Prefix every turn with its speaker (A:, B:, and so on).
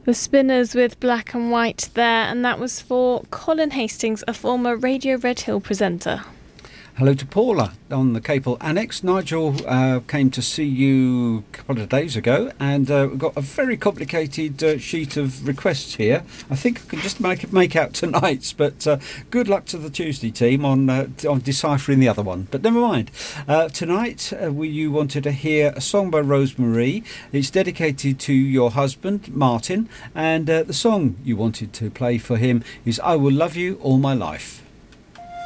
A: The Spinners with Black and White there, and that was for Colin Hastings, a former Radio Red Hill presenter.
B: Hello to Paula on the Capel Annex. Nigel came to see you a couple of days ago, and we've got a very complicated sheet of requests here. I think I can just make out tonight's, but good luck to the Tuesday team on deciphering the other one. But never mind. Tonight, you wanted to hear a song by Rosemary. It's dedicated to your husband, Martin, and the song you wanted to play for him is I Will Love You All My Life.